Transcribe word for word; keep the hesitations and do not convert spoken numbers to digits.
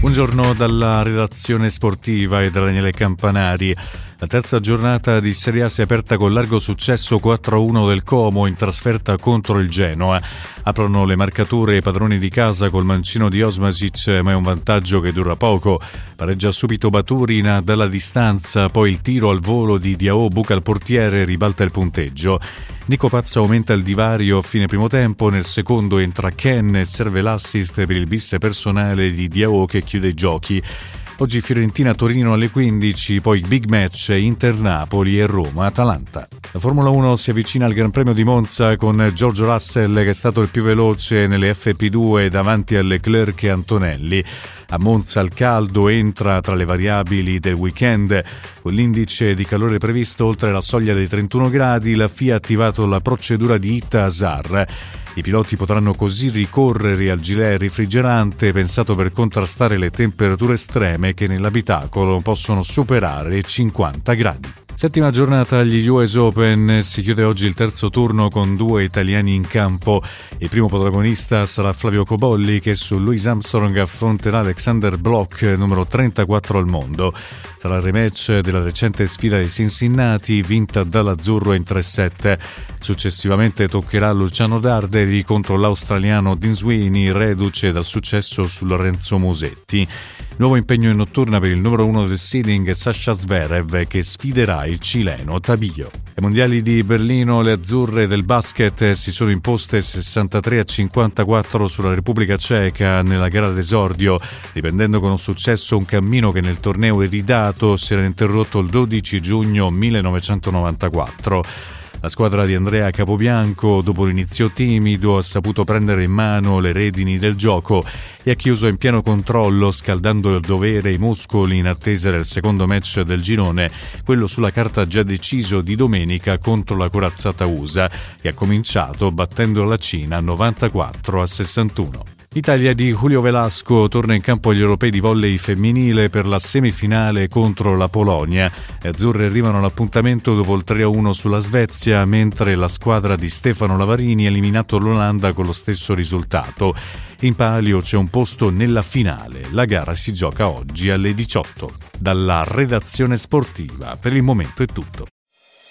Buongiorno dalla redazione sportiva e da Daniele Campanari. La terza giornata di Serie A si è aperta con largo successo quattro a uno del Como in trasferta contro il Genoa. Aprono le marcature i padroni di casa col mancino di Osmasic, ma è un vantaggio che dura poco. Pareggia subito Baturina dalla distanza, poi il tiro al volo di Diao buca il portiere e ribalta il punteggio. Nico Pazza aumenta il divario a fine primo tempo, nel secondo entra Ken e serve l'assist per il bis personale di Diao che chiude i giochi. Oggi Fiorentina-Torino alle quindici, poi big match Inter-Napoli e Roma-Atalanta. La Formula uno si avvicina al Gran Premio di Monza con George Russell che è stato il più veloce nelle F P due davanti a Leclerc e Antonelli. A Monza il caldo entra tra le variabili del weekend. Con l'indice di calore previsto oltre la soglia dei trentuno gradi, la F I A ha attivato la procedura di Ita Azar. I piloti potranno così ricorrere al gilet refrigerante pensato per contrastare le temperature estreme che nell'abitacolo possono superare i cinquanta gradi. Settima giornata agli U S Open, si chiude oggi il terzo turno con due italiani in campo. Il primo protagonista sarà Flavio Cobolli che su Louis Armstrong affronterà Alexander Bloch, numero trentaquattro al mondo. Sarà il rematch della recente sfida di Cincinnati vinta dall'azzurro in tre sette. Successivamente toccherà Luciano Darderi contro l'australiano Dean Sweeney, reduce dal successo su Lorenzo Musetti. Nuovo impegno in notturna per il numero uno del seeding Sasha Zverev che sfiderà il cileno Tabio. Ai mondiali di Berlino le azzurre del basket si sono imposte sessantatré a cinquantaquattro sulla Repubblica Ceca nella gara d'esordio, riprendendo con un successo un cammino che nel torneo iridato si era interrotto il dodici giugno millenovecentonovantaquattro. La squadra di Andrea Capobianco, dopo l'inizio timido, ha saputo prendere in mano le redini del gioco e ha chiuso in pieno controllo, scaldando il dovere e i muscoli in attesa del secondo match del girone, quello sulla carta già deciso di domenica contro la corazzata U S A, che ha cominciato battendo la Cina novantaquattro a sessantuno. L'Italia di Julio Velasco torna in campo agli europei di volley femminile per la semifinale contro la Polonia. Le azzurre arrivano all'appuntamento dopo il tre a uno sulla Svezia, mentre la squadra di Stefano Lavarini ha eliminato l'Olanda con lo stesso risultato. In palio c'è un posto nella finale. La gara si gioca oggi alle diciotto. Dalla redazione sportiva, per il momento è tutto.